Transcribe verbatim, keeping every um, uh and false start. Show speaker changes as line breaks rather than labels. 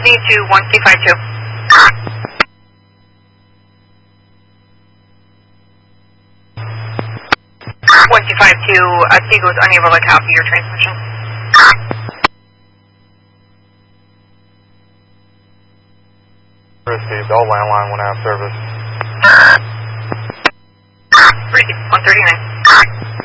Sydney to one two five two. one two five two, Otsego is unable to copy your transmission.
Received, all landline went out of service.
Received, one thirty-nine.